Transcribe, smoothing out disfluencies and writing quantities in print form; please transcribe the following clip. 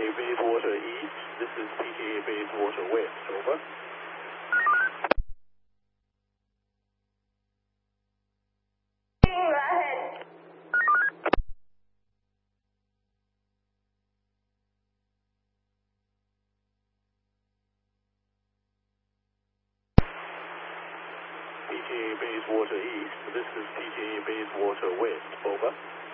Bayswater East. This is PTA Bayswater West. Over. PTA Bayswater East. This is PTA Bayswater West. Over.